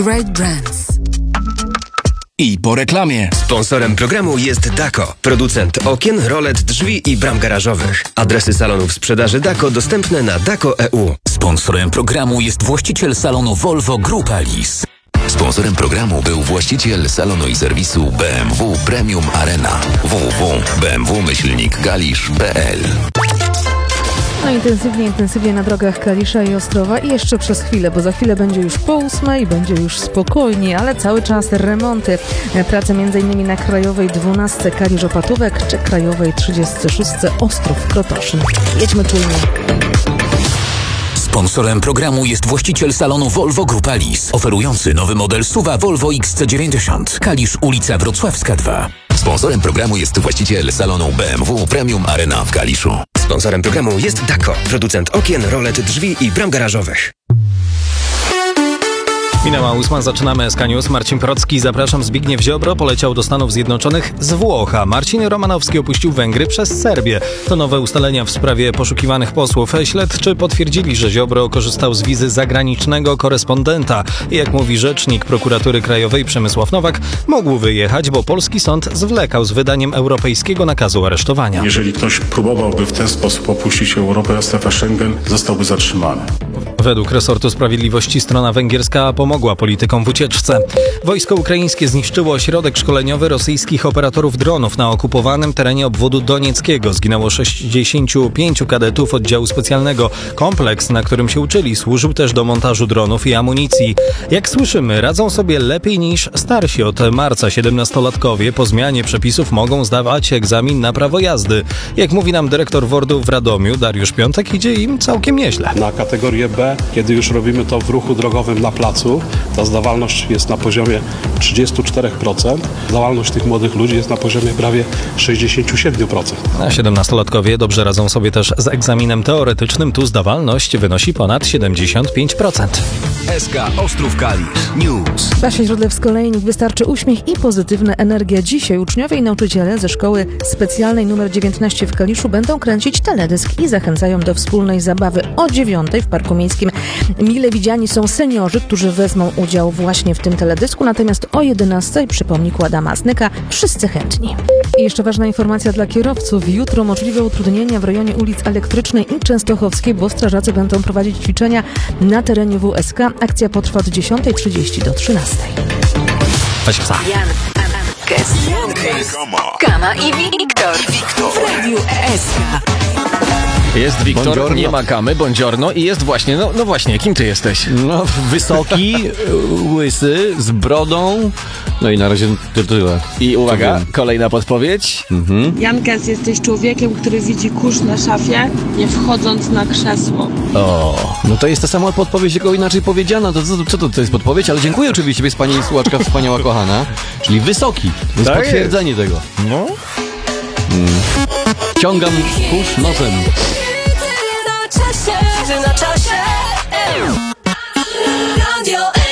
Right Brands. I po reklamie. Sponsorem programu jest Dako, producent okien, rolet, drzwi i bram garażowych. Adresy salonów sprzedaży Dako dostępne na dako.eu. Sponsorem programu jest właściciel salonu Volvo Group Alice. Sponsorem programu był właściciel salonu i serwisu BMW Premium Arena. www.bmw-galisz.pl. No intensywnie na drogach Kalisza i Ostrowa i jeszcze przez chwilę, bo za chwilę będzie już po 8 i będzie już spokojnie, ale cały czas remonty. Prace m.in. na Krajowej 12 Kalisz-Opatówek czy Krajowej 36 Ostrów-Krotoszyn. Jedźmy czujnie. Sponsorem programu jest właściciel salonu Volvo Group Alice, oferujący nowy model SUV-a Volvo XC90. Kalisz, ulica Wrocławska 2. Sponsorem programu jest właściciel salonu BMW Premium Arena w Kaliszu. Sponsorem programu jest Dako, producent okien, rolet, drzwi i bram garażowych. Minęła 8, zaczynamy SK News. Marcin Procki, zapraszam. Zbigniew Ziobro poleciał do Stanów Zjednoczonych z Włoch, a Marcin Romanowski opuścił Węgry przez Serbię. To nowe ustalenia w sprawie poszukiwanych posłów. Śledczy potwierdzili, że Ziobro korzystał z wizy zagranicznego korespondenta. I jak mówi rzecznik prokuratury krajowej Przemysław Nowak, mógł wyjechać, bo polski sąd zwlekał z wydaniem europejskiego nakazu aresztowania. Jeżeli ktoś próbowałby w ten sposób opuścić Europę, a strefę Schengen, zostałby zatrzymany. Według resortu sprawiedliwości strona węgierska pomogła politykom w ucieczce. Wojsko ukraińskie zniszczyło ośrodek szkoleniowy rosyjskich operatorów dronów na okupowanym terenie obwodu donieckiego. Zginęło 65 kadetów oddziału specjalnego. Kompleks, na którym się uczyli, służył też do montażu dronów i amunicji. Jak słyszymy, radzą sobie lepiej niż starsi. Od marca 17-latkowie po zmianie przepisów mogą zdawać egzamin na prawo jazdy. Jak mówi nam dyrektor WORD-u w Radomiu, Dariusz Piątek, idzie im całkiem nieźle. Na kategorię B, kiedy już robimy to w ruchu drogowym na placu, ta zdawalność jest na poziomie 34%. Zdawalność tych młodych ludzi jest na poziomie prawie 67%. A 17-latkowie dobrze radzą sobie też z egzaminem teoretycznym. Tu zdawalność wynosi ponad 75%. SK Ostrów Kalisz News. Basia Śródlewsko-Lejnik, wystarczy uśmiech i pozytywna energia. Dzisiaj uczniowie i nauczyciele ze szkoły specjalnej nr 19 w Kaliszu będą kręcić teledysk i zachęcają do wspólnej zabawy. O 9:00 w Parku Miejskim mile widziani są seniorzy, którzy wezmą udział właśnie w tym teledysku, natomiast o 11:00 przy pomniku Adama Snyka wszyscy chętni. I jeszcze ważna informacja dla kierowców. Jutro możliwe utrudnienia w rejonie ulic Elektrycznej i Częstochowskiej, bo strażacy będą prowadzić ćwiczenia na terenie WSK. Akcja potrwa od 10:30 do 13:00. Jan, Kama i Wiktor w Radiu SK. Jest Wiktor, buongiorno. Nie ma Kamy, buongiorno i jest właśnie, no właśnie, kim ty jesteś? No, wysoki, łysy, z brodą, no i na razie tyle. I uwaga, kolejna podpowiedź. Jankes, jesteś człowiekiem, który widzi kurz na szafie, nie wchodząc na krzesło. O, no to jest ta sama podpowiedź, tylko inaczej powiedziana. Co to jest podpowiedź? Ale dziękuję oczywiście, jest pani słuchaczka wspaniała, kochana. Czyli wysoki, to jest tak potwierdzenie tego. No. Ciągam kurz nosem.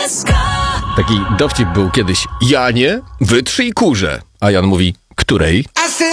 Taki dowcip był kiedyś. Janie, wytrzyj kurze. A Jan mówi, której?